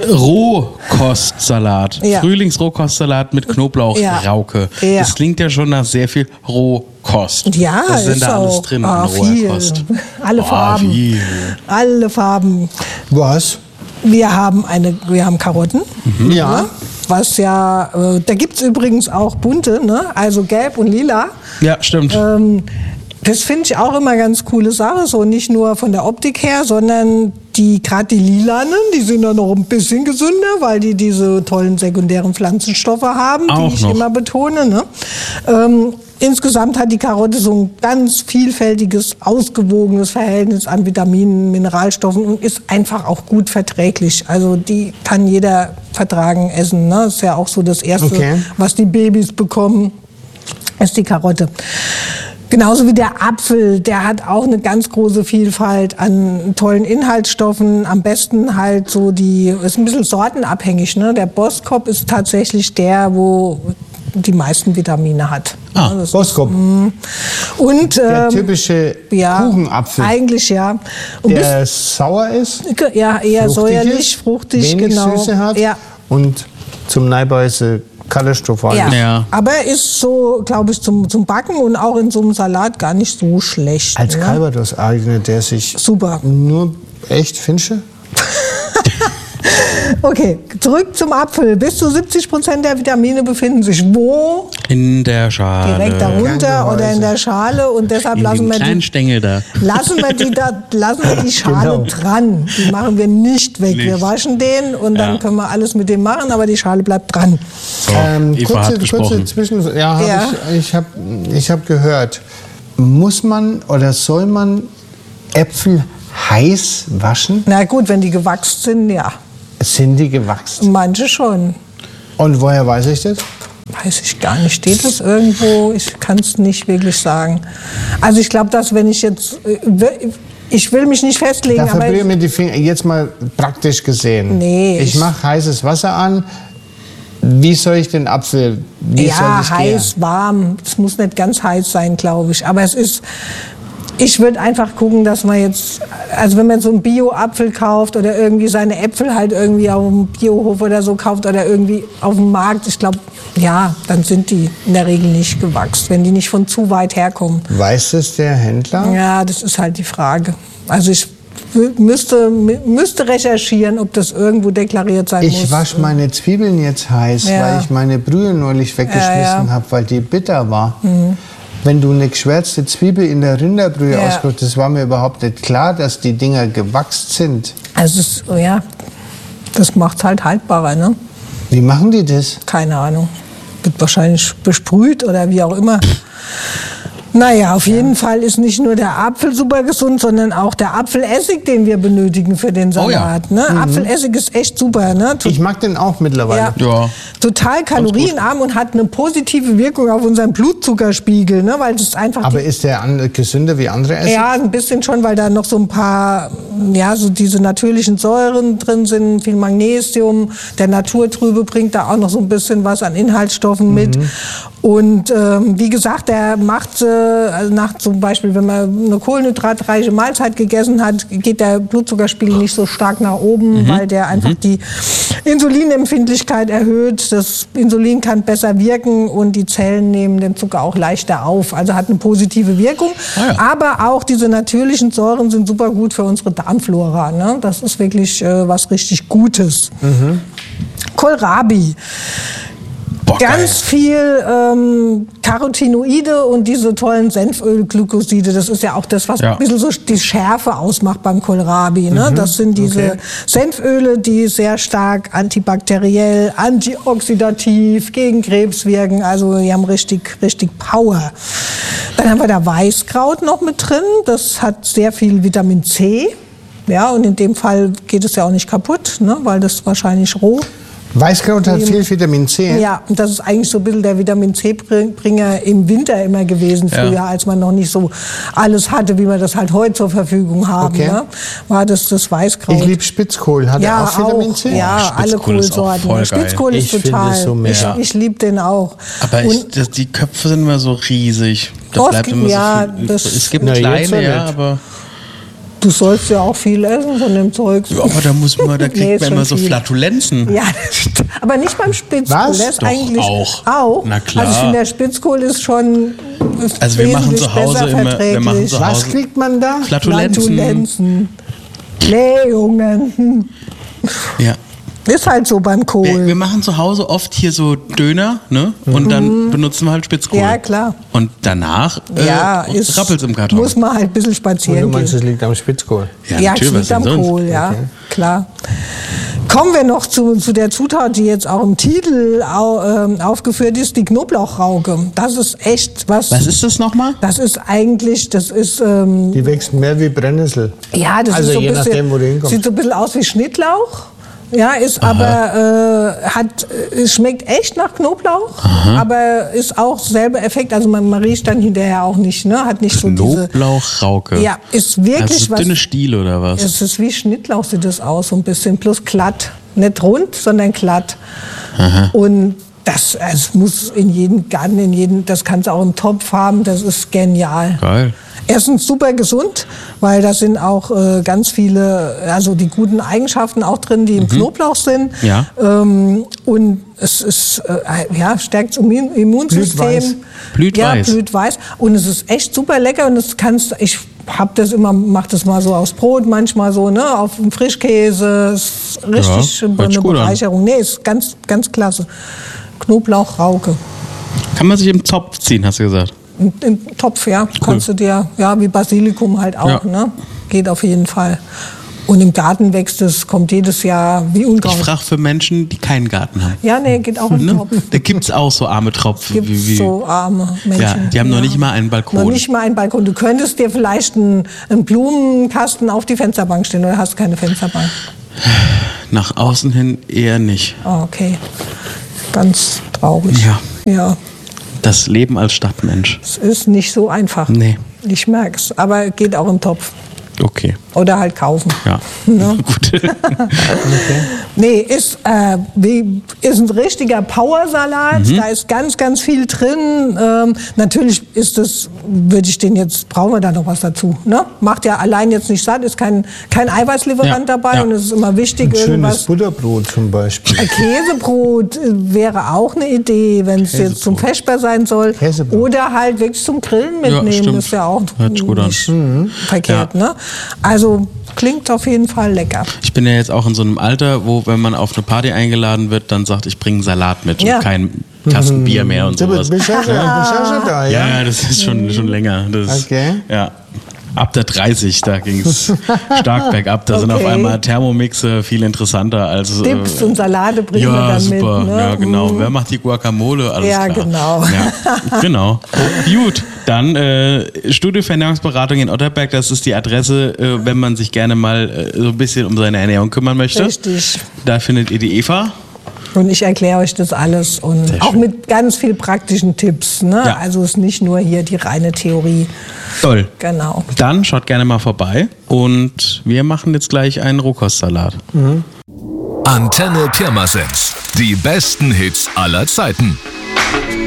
Rohkostsalat. Ja. Frühlingsrohkostsalat mit Knoblauchrauke. Ja. Das klingt ja schon nach sehr viel Rohkost. Ja, was ist denn ist da alles auch drin in roher viel. Kost? Alle Farben. Viel. Alle Farben. Was? Wir haben Karotten. Ja. Was ja, da gibt es übrigens auch bunte, ne? Also gelb und lila. Ja, stimmt. Das finde ich auch immer ganz coole Sache, so nicht nur von der Optik her, sondern gerade die lilanen, die sind dann noch ein bisschen gesünder, weil die diese tollen sekundären Pflanzenstoffe haben, Auch die ich noch. immer betone. Ne? Insgesamt hat die Karotte so ein ganz vielfältiges, ausgewogenes Verhältnis an Vitaminen, Mineralstoffen und ist einfach auch gut verträglich. Also die kann jeder vertragen, essen. Ne? Ist ja auch so das Erste, was die Babys bekommen, ist die Karotte. Genauso wie der Apfel, der hat auch eine ganz große Vielfalt an tollen Inhaltsstoffen. Am besten halt so ist ein bisschen sortenabhängig. Ne? Der Boskop ist tatsächlich der, wo die meisten Vitamine hat. Ah, Boskop. Und der typische Kuchenapfel. Eigentlich ja. Und der sauer ist. Ja, eher säuerlich, fruchtig, wenig genau. Süße hat Ja. und zum Neibeiße katastrophal. Ja. Aber er ist so, glaube ich, zum Backen und auch in so einem Salat gar nicht so schlecht. Als ne? Calvados eignet der sich super. Nur echt, findest du? Okay, zurück zum Apfel. Bis zu 70% der Vitamine befinden sich wo? In der Schale. Direkt darunter oder in der Schale. Und deshalb lassen wir Stängel da. lassen wir die Schale dran. Die machen wir nicht weg. Wir waschen den und dann können wir alles mit dem machen, aber die Schale bleibt dran. So, Eva hat kurze Zwischen... Ja, ich hab gehört. Muss man oder soll man Äpfel heiß waschen? Na gut, wenn die gewachsen sind, ja. Sind die gewachsen? Manche schon. Und woher weiß ich das? Weiß ich gar nicht. Steht das irgendwo? Ich kann es nicht wirklich sagen. Also ich glaube, dass wenn ich jetzt... Ich will mich nicht festlegen, Da verbrühe mir die Finger, jetzt mal praktisch gesehen. Nee. Ich mache heißes Wasser an. Wie soll ich den Apfel... Wie soll das heiß, gehen? warm. Es muss nicht ganz heiß sein, glaube ich. Aber es ist... Ich würde einfach gucken, dass man jetzt, also wenn man so einen Bio-Apfel kauft oder irgendwie seine Äpfel halt irgendwie auf dem Biohof oder so kauft oder irgendwie auf dem Markt, ich glaube, ja, dann sind die in der Regel nicht gewachsen, wenn die nicht von zu weit herkommen. Weiß das der Händler? Ja, das ist halt die Frage. Also ich müsste recherchieren, ob das irgendwo deklariert sein muss. Ich wasche meine Zwiebeln jetzt heiß, weil ich meine Brühe neulich weggeschmissen habe, weil die bitter war. Wenn du eine geschwärzte Zwiebel in der Rinderbrühe auskochst, das war mir überhaupt nicht klar, dass die Dinger gewachst sind. Also das macht es halt haltbarer, ne? Wie machen die das? Keine Ahnung. Wird wahrscheinlich besprüht oder wie auch immer. Naja, auf jeden Fall ist nicht nur der Apfel super gesund, sondern auch der Apfelessig, den wir benötigen für den Salat. Ne? Apfelessig ist echt super. Ne? Ich mag den auch mittlerweile. Ja. Total kalorienarm und hat eine positive Wirkung auf unseren Blutzuckerspiegel. Ne? Weil das einfach Aber ist der gesünder wie andere Essig? Ja, ein bisschen schon, weil da noch so ein paar, so diese natürlichen Säuren drin sind, viel Magnesium. Der Naturtrübe bringt da auch noch so ein bisschen was an Inhaltsstoffen mit. Und wie gesagt, der macht, also nach zum Beispiel, wenn man eine kohlenhydratreiche Mahlzeit gegessen hat, geht der Blutzuckerspiegel nicht so stark nach oben, weil der einfach die Insulinempfindlichkeit erhöht. Das Insulin kann besser wirken und die Zellen nehmen den Zucker auch leichter auf. Also hat eine positive Wirkung. Aber auch diese natürlichen Säuren sind super gut für unsere Darmflora. Ne? Das ist wirklich was richtig Gutes. Kohlrabi. Boah, ganz viel Carotinoide und diese tollen Senfölglykoside. Das ist ja auch das, was ein bisschen so die Schärfe ausmacht beim Kohlrabi. Ne? Das sind diese Senföle, die sehr stark antibakteriell, antioxidativ, gegen Krebs wirken. Also die haben richtig Power. Dann haben wir da Weißkraut noch mit drin. Das hat sehr viel Vitamin C. Ja, und in dem Fall geht es ja auch nicht kaputt, ne? Weil das wahrscheinlich roh. Weißkraut hat viel Vitamin C. Ja, und das ist eigentlich so ein bisschen der Vitamin C-Bringer im Winter immer gewesen, früher, als man noch nicht so alles hatte, wie wir das halt heute zur Verfügung haben. Ne? War das Weißkraut. Ich liebe Spitzkohl. Hat er auch Vitamin C? Ja, alle Kohlsorten. Spitzkohl ist total. Ich liebe den auch. Aber die Köpfe sind immer so riesig. Da bleibt immer so viel. Es gibt kleine, aber... Du sollst ja auch viel essen von dem Zeug. Ja, aber da kriegt man immer so Flatulenzen. Ja, aber nicht beim Spitzkohl. Was? Das ist Doch, eigentlich auch. Na klar. Also ich finde, der Spitzkohl ist schon Also wir machen zu Hause immer, Was kriegt man da? Flatulenzen. Blähungen. Ja. Ist halt so beim Kohl. Wir machen zu Hause oft hier so Döner, ne? Und dann benutzen wir halt Spitzkohl. Ja, klar. Und danach rappelt's im Karton. Muss man halt ein bisschen spazieren Und du meinst, gehen. es liegt am Spitzkohl? Ja, es liegt am Kohl, ja, klar. Kommen wir noch zu der Zutat, die jetzt auch im Titel aufgeführt ist, die Knoblauchrauke. Das ist echt was. Was ist das nochmal? Das ist eigentlich, Die wächst mehr wie Brennnessel. Ja, das Also ist so je ein bisschen, nachdem, wo du hinkommst. sieht so ein bisschen aus wie Schnittlauch. Ja, ist aber es schmeckt echt nach Knoblauch, aber ist auch selber Effekt. Also man riecht dann hinterher auch nicht, ne? Hat nicht so diese Knoblauchrauke. Ja, ist wirklich also was. Dünne Stiele oder was? Es ist wie Schnittlauch sieht das aus, so ein bisschen plus glatt, nicht rund, sondern glatt. Und das muss in jeden Garten, das kannst du auch im Topf haben. Das ist genial. Geil. Erstens super gesund, weil da sind auch ganz viele, also die guten Eigenschaften auch drin, die im Knoblauch sind. Ja. Und es ist, stärkt das Immunsystem. Blüht weiß. Ja, blüht weiß. Und es ist echt super lecker und ich hab das immer, mach das mal so aufs Brot, manchmal so, ne, auf dem Frischkäse. Ist richtig eine Bereicherung. Nee, ist ganz, ganz klasse. Knoblauchrauke. Kann man sich im Topf ziehen, hast du gesagt? Im Topf, ja. Cool. Kannst du dir, wie Basilikum halt auch, ne? Geht auf jeden Fall. Und im Garten wächst es, kommt jedes Jahr wie Unkraut. Ich frage für Menschen, die keinen Garten haben. Ja, nee, geht auch im Topf. Da gibt's auch so arme Tropfen. Gibt's so arme Menschen. Ja, die haben noch nicht mal einen Balkon. Noch nicht mal einen Balkon. Du könntest dir vielleicht einen Blumenkasten auf die Fensterbank stellen oder hast keine Fensterbank? Nach außen hin eher nicht. Oh, okay. Ganz traurig. Ja. Das Leben als Stadtmensch. Es ist nicht so einfach. Nee. Ich merk's. Aber geht auch im Topf. Okay. Oder halt kaufen. Ja. Ne? Gut. Okay. Nee, ist ein richtiger Powersalat. Da ist ganz, ganz viel drin. Natürlich ist es, brauchen wir da noch was dazu. Ne? Macht ja allein jetzt nicht satt, ist kein Eiweißlieferant dabei und es ist immer wichtig, ein irgendwas. Schönes Butterbrot zum Beispiel. Käsebrot wäre auch eine Idee, wenn es jetzt zum Vesper sein soll. Käsebrot. Oder halt wirklich zum Grillen mitnehmen. Ja, stimmt. Ist ja auch Hört sich gut an. nicht verkehrt. Ne? Also klingt auf jeden Fall lecker. Ich bin ja jetzt auch in so einem Alter, wo, wenn man auf eine Party eingeladen wird, dann sagt, ich bringe einen Salat mit und kein Kasten Bier mehr und sowas. Bist du schon da, ja? Ja, das ist schon länger. Okay. Ja. Ab der 30, da ging es stark bergab. Da sind auf einmal Thermomixe viel interessanter als... Dips und Salate bringen wir dann super. mit. Ne? Ja, genau. Wer macht die Guacamole? Alles klar. Genau. Ja, genau. Gut, dann Studio für Ernährungsberatung in Otterberg. Das ist die Adresse, wenn man sich gerne mal so ein bisschen um seine Ernährung kümmern möchte. Richtig. Da findet ihr die Eva. Und ich erkläre euch das alles und auch mit ganz viel praktischen Tipps. Ne? Ja. Also es ist nicht nur hier die reine Theorie. Toll. Genau. Dann schaut gerne mal vorbei und wir machen jetzt gleich einen Rohkostsalat. Antenne Pirmasens. Die besten Hits aller Zeiten.